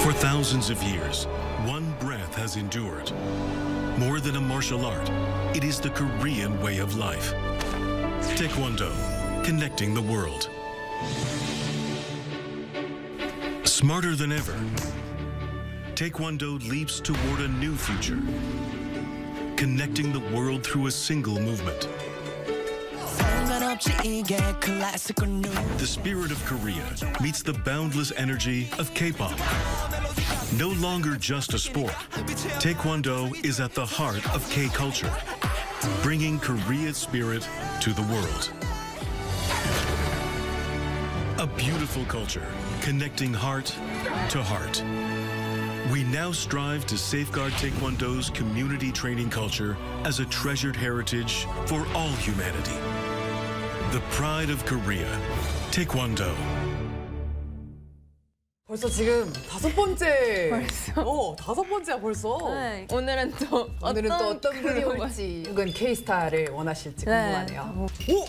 For thousands of years, one breath has endured. More than a martial art, it is the Korean way of life. Taekwondo, connecting the world. Smarter than ever, Taekwondo leaps toward a new future, connecting the world through a single movement. The spirit of Korea meets the boundless energy of K-pop. No longer just a sport, Taekwondo is at the heart of K-culture, bringing Korea's spirit to the world. A beautiful culture, connecting heart to heart. We now strive to safeguard Taekwondo's community training culture as a treasured heritage for all humanity. The pride of Korea, Taekwondo. 벌써 지금 다섯 번째. 벌써? 다섯 번째야 벌써. 네. 오늘은 또 어떤 분이 올지, 혹은 K-스타를 원하실지 궁금하네요.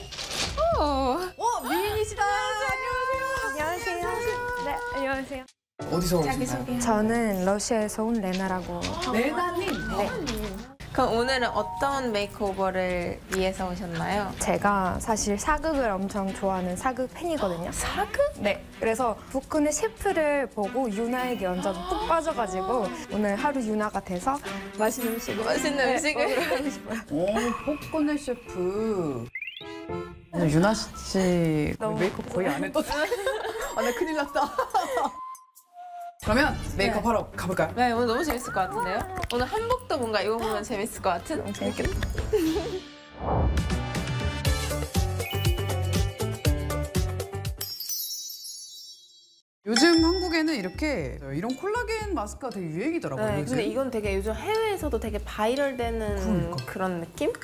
미인이시다. 안녕하세요. 네, 안녕하세요. 어디서 오셨나요? 저는 러시아에서 온 레나라고. 레나님. 네. 그럼 오늘은 어떤 메이크오버를 위해서 오셨나요? 제가 사실 사극을 엄청 좋아하는 사극 팬이거든요. 사극? 네. 그래서 북근의 셰프를 보고 유나에게 완전 푹 빠져가지고 오늘 하루 유나가 돼서 맛있는 음식을 음식을 하고 싶어요. 폭군의 셰프. 유나 씨 메이크업 거의 안 했던. 나 큰일 났다. 그러면 메이크업 하러 가볼까요? 네, 오늘 너무 재밌을 것 같은데요? 오늘 한복도 뭔가 입어보면 재밌을 것 같은? 너무 재밌겠다. 요즘 한국에는 이런 콜라겐 마스크가 되게 유행이더라고요. 네, 요즘. 근데 이건 되게 요즘 해외에서도 되게 바이럴되는 그러니까. 그런 느낌?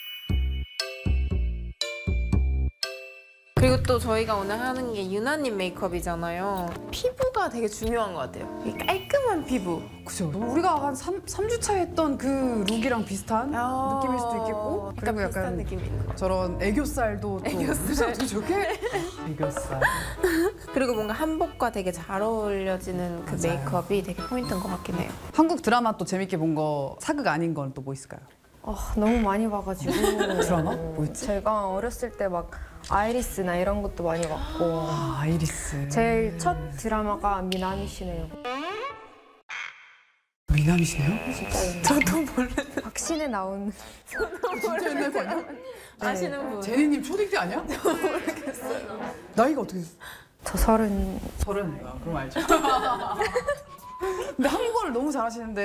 그리고 또 저희가 오늘 하는 게 유나님 메이크업이잖아요. 피부가 되게 중요한 것 같아요. 이 깔끔한 피부. 그죠. 우리가 한 3주차 했던 그 룩이랑 비슷한 느낌일 수도 있겠고. 그리고 비슷한 약간 느낌이 있는 것 같아요. 저런 애교살도 또. 애교살 저게? 애교살. 그리고 뭔가 한복과 되게 잘 어울려지는 그 맞아요. 메이크업이 되게 포인트인 것 같긴 해요. 한국 드라마 또 재밌게 본 거 사극 아닌 건 또 뭐 있을까요? 너무 많이 봐가지고. 드라마? 뭐 있지? 제가 어렸을 때 막 아이리스나 이런 것도 많이 봤고. 아이리스. 제일 첫 드라마가 미나미시네요. 미남이시네요? 진짜요? 저도 모르는. 박신혜 나온. 진짜 옛날 거 아니야? 아시는 분? 제니님 초딩 때 아니야? 모르겠어요. 나이가 어떻게 됐어? 저 30. 30. 그럼 알죠. 근데 한국어를 너무 잘하시는데